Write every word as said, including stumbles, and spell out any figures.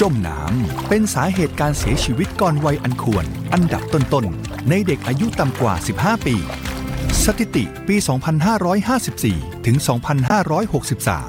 จมน้ำเป็นสาเหตุการเสียชีวิตก่อนวัยอันควรอันดับต้นๆในเด็กอายุต่ำกว่าสิบห้าปีสถิติปี สองพันห้าร้อยห้าสิบสี่ ถึง สองพันห้าร้อยหกสิบสาม